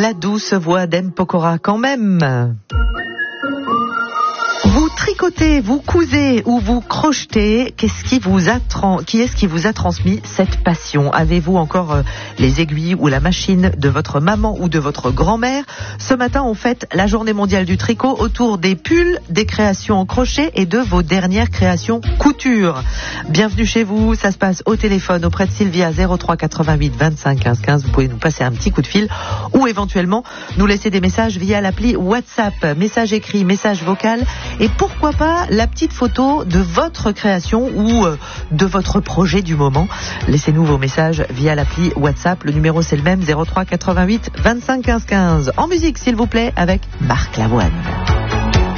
La douce voix d'M. Pokora quand même. Vous tricotez, vous cousez ou vous crochetez, qui est-ce qui vous a transmis cette passion? Avez-vous encore les aiguilles ou la machine de votre maman ou de votre grand-mère? Ce matin, on fête la journée mondiale du tricot autour des pulls, des créations en crochet et de vos dernières créations couture. Bienvenue chez vous, ça se passe au téléphone auprès de Sylvia 03 88 25 15 15. Vous pouvez nous passer un petit coup de fil ou éventuellement nous laisser des messages via l'appli WhatsApp, message écrit, message vocal. Et pourquoi pas la petite photo de votre création ou de votre projet du moment. Laissez-nous vos messages via l'appli WhatsApp. Le numéro c'est le même, 03 88 25 15 15. En musique s'il vous plaît avec Marc Lavoine.